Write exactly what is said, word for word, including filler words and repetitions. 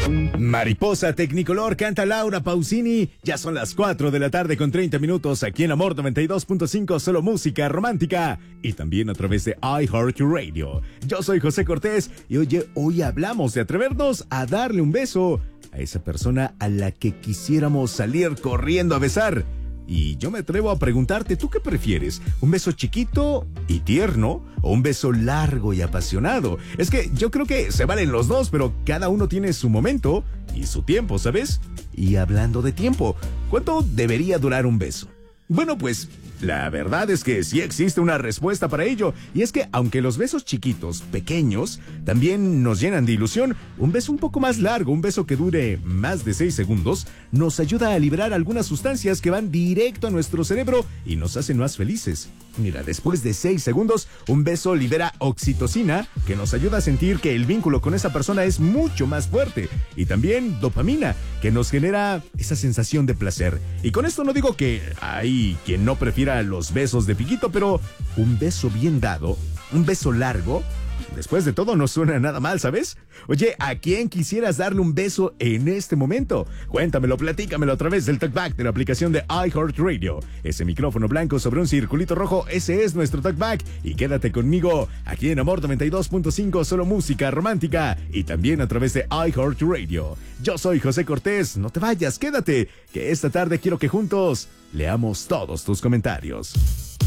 Mariposa Tecnicolor canta Laura Pausini. Ya son las cuatro de la tarde con treinta minutos aquí en Amor noventa y dos punto cinco, solo música romántica. Y también a través de iHeartRadio. Yo soy José Cortés y oye, hoy hablamos de atrevernos a darle un beso a esa persona a la que quisiéramos salir corriendo a besar. Y yo me atrevo a preguntarte, ¿tú qué prefieres? ¿Un beso chiquito y tierno o un beso largo y apasionado? Es que yo creo que se valen los dos, pero cada uno tiene su momento y su tiempo, ¿sabes? Y hablando de tiempo, ¿cuánto debería durar un beso? Bueno, pues la verdad es que sí existe una respuesta para ello, y es que aunque los besos chiquitos, pequeños, también nos llenan de ilusión, un beso un poco más largo, un beso que dure más de seis segundos, nos ayuda a liberar algunas sustancias que van directo a nuestro cerebro y nos hacen más felices. Mira, después de seis segundos, un beso libera oxitocina, que nos ayuda a sentir que el vínculo con esa persona es mucho más fuerte, y también dopamina, que nos genera esa sensación de placer. Y con esto no digo que hay quien no prefiera los besos de piquito, pero un beso bien dado, un beso largo, después de todo no suena nada mal, ¿sabes? Oye, ¿a quién quisieras darle un beso en este momento? Cuéntamelo, platícamelo a través del Talkback de la aplicación de iHeartRadio. Ese micrófono blanco sobre un circulito rojo, ese es nuestro Talkback. Y quédate conmigo aquí en Amor noventa y dos punto cinco, solo música romántica. Y también a través de iHeartRadio. Yo soy José Cortés, no te vayas, quédate, que esta tarde quiero que juntos leamos todos tus comentarios.